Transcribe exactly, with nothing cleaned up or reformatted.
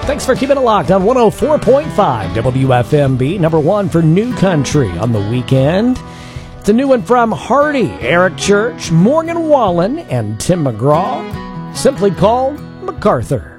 Thanks for keeping it locked on one oh four point five W F M B, number one for New Country on the weekend. It's a new one from Hardy, Eric Church, Morgan Wallen, and Tim McGraw, simply called MacArthur.